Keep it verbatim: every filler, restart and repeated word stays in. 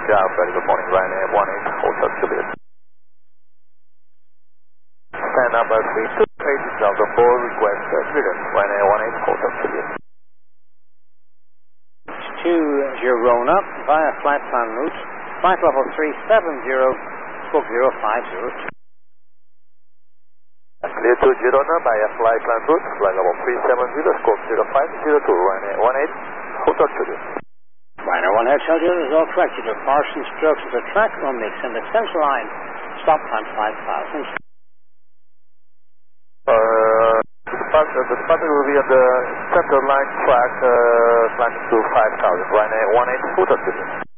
Good job, very good morning, Ryanair one eight, Hotel Juliet. Stand number three two eight is on board, request uh, clearance, Ryanair one eight, Hotel Juliet. two zero Rona via flight plan route, flight level three seven zero, stroke zero five zero two. Clear to Girona via flight plan route, flight level three seven zero, stroke zero five zero two, Ryanair one eight, Hotel Juliet. Ryanair one Hotel Juliet is all correct. You do partial strokes of the track, runway extend the central line, stop time five thousand. Uh, the departure, the departure will be on the center line track, uh, climbing to five thousand, Ryanair one eight, Hotel Juliet.